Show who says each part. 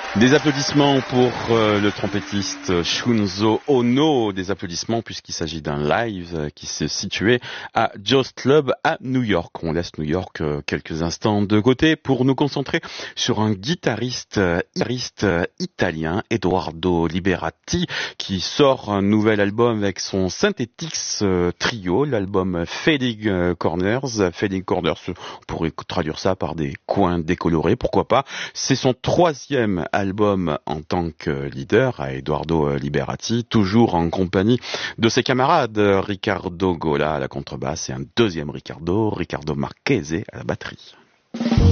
Speaker 1: Des applaudissements pour le trompettiste Shunzo Ono, des applaudissements puisqu'il s'agit d'un live qui s'est situé à Joe's Club à New York. On laisse New York quelques instants de côté pour nous concentrer sur un guitariste italien, Edoardo Liberati, qui sort un nouvel album avec son Synthetix trio, l'album Fading Corners. Fading Corners, on pourrait traduire ça par des coins décolorés, pourquoi pas. C'est son troisième album en tant que leader à Edoardo Liberati, toujours en compagnie de ses camarades Riccardo Gola à la contrebasse et un deuxième Riccardo Marchese à la batterie.